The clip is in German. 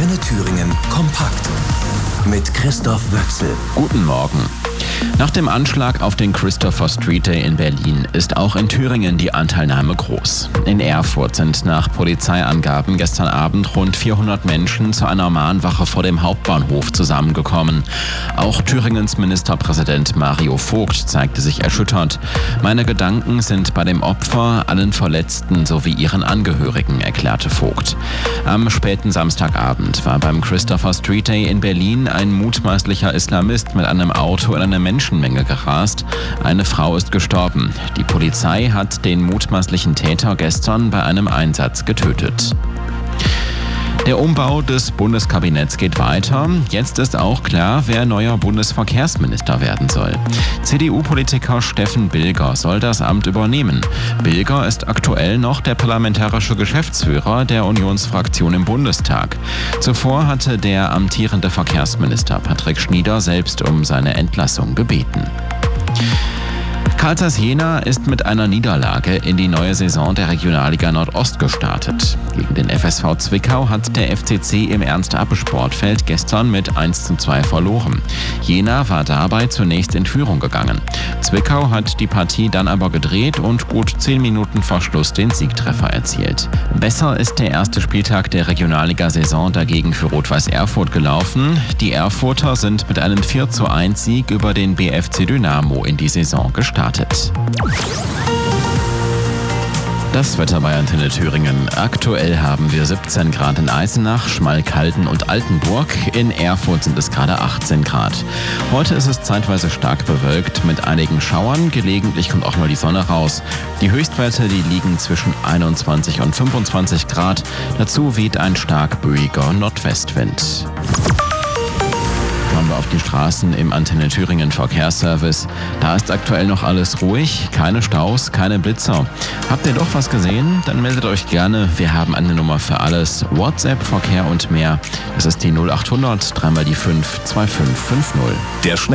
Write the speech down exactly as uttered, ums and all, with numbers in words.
Antenne Thüringen kompakt mit Christoph Wöchsel. Guten Morgen. Nach dem Anschlag auf den Christopher Street Day in Berlin ist auch in Thüringen die Anteilnahme groß. In Erfurt sind nach Polizeiangaben gestern Abend rund vierhundert Menschen zu einer Mahnwache vor dem Hauptbahnhof zusammengekommen. Auch Thüringens Ministerpräsident Mario Vogt zeigte sich erschüttert. Meine Gedanken sind bei dem Opfer, allen Verletzten sowie ihren Angehörigen, erklärte Vogt. Am späten Samstagabend war beim Christopher Street Day in Berlin ein mutmaßlicher Islamist mit einem Auto in eine Menschenmenge gerast. Eine Frau ist gestorben. Die Polizei hat den mutmaßlichen Täter gestern bei einem Einsatz getötet. Der Umbau des Bundeskabinetts geht weiter. Jetzt ist auch klar, wer neuer Bundesverkehrsminister werden soll. C D U-Politiker Steffen Bilger soll das Amt übernehmen. Bilger ist aktuell noch der parlamentarische Geschäftsführer der Unionsfraktion im Bundestag. Zuvor hatte der amtierende Verkehrsminister Patrick Schnieder selbst um seine Entlassung gebeten. Carl Zeiss Jena ist mit einer Niederlage in die neue Saison der Regionalliga Nordost gestartet. Gegen den F S V Zwickau hat der F C C im Ernst-Abbe-Sportfeld gestern mit eins zu zwei verloren. Jena war dabei zunächst in Führung gegangen. Zwickau hat die Partie dann aber gedreht und gut zehn Minuten vor Schluss den Siegtreffer erzielt. Besser ist der erste Spieltag der Regionalliga-Saison dagegen für Rot-Weiß Erfurt gelaufen. Die Erfurter sind mit einem vier zu eins Sieg über den B F C Dynamo in die Saison gestartet. Das Wetter bei Antenne Thüringen. Aktuell haben wir siebzehn Grad in Eisenach, Schmalkalden und Altenburg. In Erfurt sind es gerade achtzehn Grad. Heute ist es zeitweise stark bewölkt mit einigen Schauern. Gelegentlich kommt auch mal die Sonne raus. Die Höchstwerte, die liegen zwischen einundzwanzig und fünfundzwanzig Grad. Dazu weht ein stark böiger Nordwestwind. Schauen wir auf die Straßen im Antenne Thüringen Verkehrsservice. Da ist aktuell noch alles ruhig, keine Staus, keine Blitzer. Habt ihr doch was gesehen? Dann meldet euch gerne. Wir haben eine Nummer für alles. WhatsApp, Verkehr und mehr. Das ist die null acht hundert, dreimal die fünf, zwei fünf fünf null. Der